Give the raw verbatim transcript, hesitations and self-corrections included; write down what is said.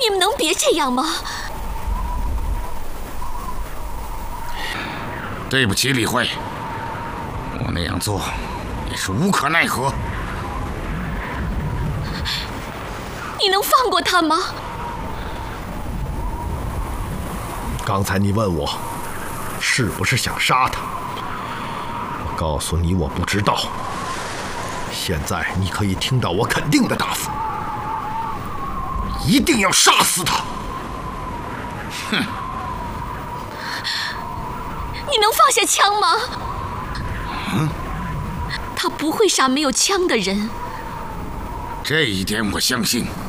你们能别这样吗？ 对不起，李慧，我那样做也是无可奈何。 你能放过他吗？ 刚才你问我是不是想杀他，我告诉你我不知道。现在你可以听到我肯定的答复，一定要杀死他。 哼！ 你能放下枪吗？ 嗯？ 他不会杀没有枪的人。 这一点我相信。